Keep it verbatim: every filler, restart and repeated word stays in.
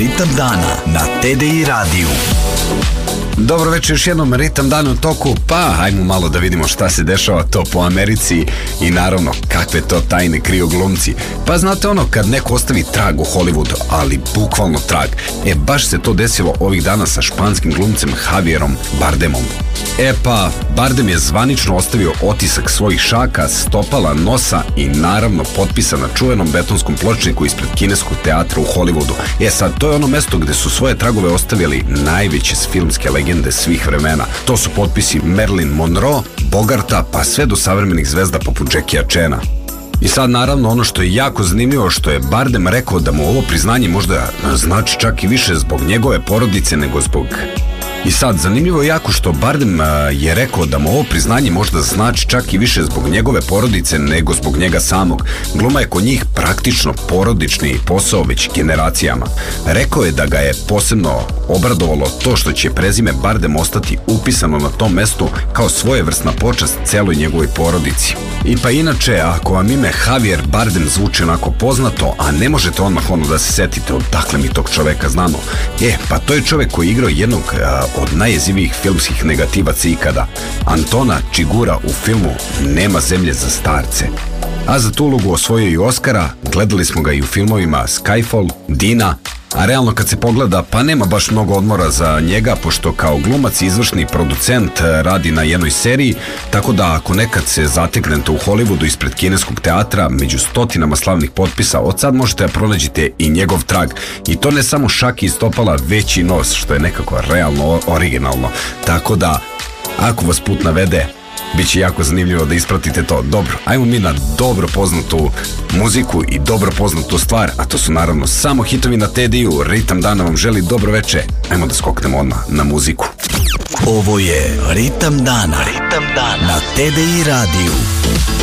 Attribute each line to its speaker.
Speaker 1: Ritam dana na T D I radiju.
Speaker 2: Dobro večer, još jednom Ritam dana u toku, pa hajmo malo da vidimo šta se dešava to po Americi i naravno kakve to tajne kriju glumci. Pa znate ono, kad neko ostavi trag u Hollywoodu, ali bukvalno trag, e baš se to desilo ovih dana sa španskim glumcem Javierom Bardemom. E pa, Bardem je zvanično ostavio otisak svojih šaka, stopala, nosa i naravno potpisan na čuvenom betonskom pločniku ispred kineskog teatra u Hollywoodu. E sad, to je ono mesto gde su svoje tragove ostavili najveće filmske legende svih vremena. To su potpisi Marilyn Monroe, Bogarta, pa sve do savremenih zvezda poput Jackiea Chana. I sad naravno ono što je jako zanimljivo, što je Bardem rekao da mu ovo priznanje možda znači čak i više zbog njegove porodice nego zbog... I sad, zanimljivo je jako što Bardem je rekao da mu ovo priznanje možda znači čak i više zbog njegove porodice nego zbog njega samog. Gluma je kod njih praktično porodični posao već generacijama. Rekao je da ga je posebno obradovalo to što će prezime Bardem ostati upisano na tom mestu kao svojevrsna počast celoj njegovoj porodici. I pa inače, ako vam ime Javier Bardem zvuči onako poznato, a ne možete odmah ono da se setite odakle mi tog čoveka znamo, e, pa to je čovek koji je igrao jednog a, od najjezivijih filmskih negativaca ikada, Antona Čigura u filmu Nema zemlje za starce. A za tu ulogu osvojio i Oscara, gledali smo ga i u filmovima Skyfall, Dina, a realno kad se pogleda pa nema baš mnogo odmora za njega, pošto kao glumac i izvršni producent radi na jednoj seriji, tako da ako nekad se zateknete u Hollywoodu ispred kineskog teatra među stotinama slavnih potpisa, od sad možete da pronađete i njegov trag. I to ne samo šaki i stopala, već i nos, što je nekako realno originalno. Tako da, ako vas put navede, bit će jako zanimljivo da ispratite to. Dobro, ajmo mi na dobro poznatu muziku i dobro poznatu stvar, a to su naravno samo hitovi na T D I-u. Ritam dana vam želi dobro veče. Ajmo da skoknemo odmah na muziku.
Speaker 1: Ovo je Ritam dana, Ritam dana na T D I radiju.